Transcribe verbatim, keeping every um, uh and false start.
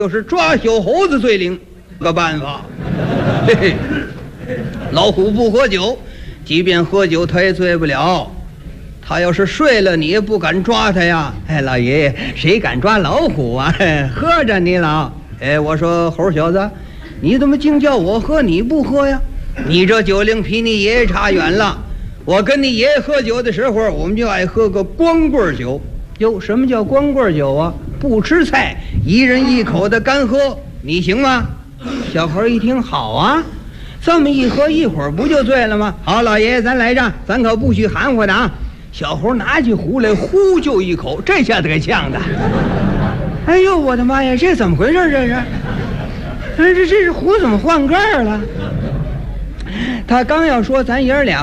就是抓小猴子最灵个办法。嘿嘿，老虎不喝酒，即便喝酒他也醉不了。他要是睡了，你也不敢抓他呀。哎，老爷爷，谁敢抓老虎啊？喝着你老。哎，我说猴小子，你怎么净叫我喝，你不喝呀？你这酒龄比你爷爷差远了。我跟你爷爷喝酒的时候，我们就爱喝个光棍酒。哟，什么叫光棍酒啊？不吃菜，一人一口的干喝，你行吗？小猴一听，好啊，这么一喝，一会儿不就醉了吗？好，老爷爷，咱来着，咱可不许含糊的啊！小猴拿起壶来，呼就一口，这下子给呛的。哎呦，我的妈呀，这怎么回事？这是，这这这壶怎么换盖了？他刚要说咱爷儿俩